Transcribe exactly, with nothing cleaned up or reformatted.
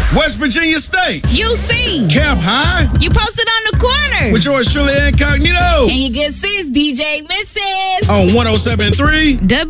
West Virginia State. U C. Cap High. You posted on the corner. With yours truly, Incognito. And your good sis, D J Missus On one oh seven point three.